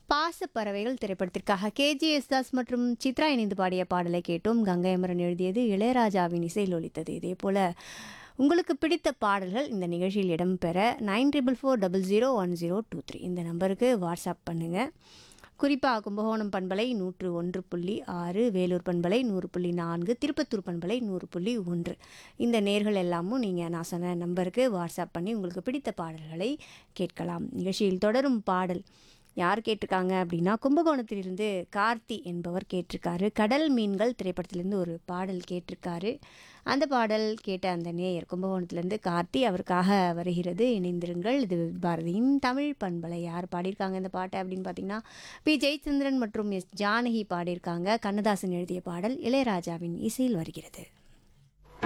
பாசப்பறவைகள் திரைப்படத்திற்காக கேஜிஎஸ் தாஸ் மற்றும் சித்ரா இணைந்து பாடிய பாடலை கேட்டோம். கங்கை அமரன் எழுதியது, இளையராஜாவின் இசையில் ஒலித்தது. இதே போல உங்களுக்கு பிடித்த பாடல்கள் இந்த நிகழ்ச்சியில் இடம்பெற 94401023 இந்த நம்பருக்கு வாட்ஸ்அப் பண்ணுங்கள். குறிப்பாக கும்பகோணம் பண்பலை 101.6, வேலூர் பண்பலை 100.4, திருப்பத்தூர் பண்பலை 100.1 இந்த நேர்கள் எல்லாமும் நீங்கள் நான் சொன்ன நம்பருக்கு வாட்ஸ்அப் பண்ணி உங்களுக்கு பிடித்த பாடல்களை கேட்கலாம். நிகழ்ச்சியில் தொடரும் பாடல் யார் கேட்டிருக்காங்க அப்படின்னா, கும்பகோணத்திலிருந்து கார்த்தி என்பவர் கேட்டிருக்காரு. கடல் மீன்கள் திரைப்படத்திலேருந்து ஒரு பாடல் கேட்டிருக்காரு. அந்த பாடல் கேட்ட அந்த நேயர் கும்பகோணத்திலேருந்து கார்த்தி, அவருக்காக வருகிறது. இணைந்திருங்கள். இது பாரதியின் தமிழ் பண்பலை. யார் பாடியிருக்காங்க இந்த பாட்டை அப்படின்னு பார்த்தீங்கன்னா, பி ஜெயச்சந்திரன் மற்றும் எஸ் ஜானகி பாடியிருக்காங்க. கண்ணதாசன் எழுதிய பாடல் இளையராஜாவின் இசையில் வருகிறது.